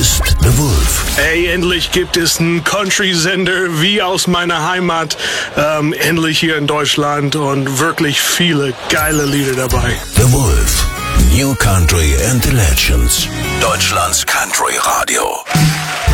ist The Wolf. Ey, endlich gibt es einen Country-Sender wie aus meiner Heimat. Endlich hier in Deutschland und wirklich viele geile Lieder dabei. The Wolf. New Country and the Legends. Deutschlands Country Radio.